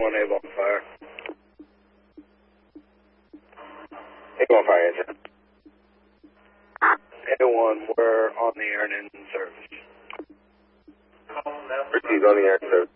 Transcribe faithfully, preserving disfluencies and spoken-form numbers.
one, Able on fire. Able on fire, answer. A one, we're on the air and in service. Received on the air, service.